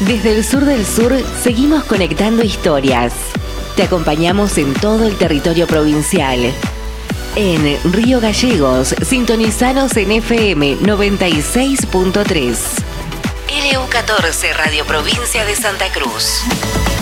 Desde el sur del sur seguimos conectando historias. Te acompañamos en todo el territorio provincial. En Río Gallegos, sintonizanos en FM 96.3. LU14 Radio Provincia de Santa Cruz.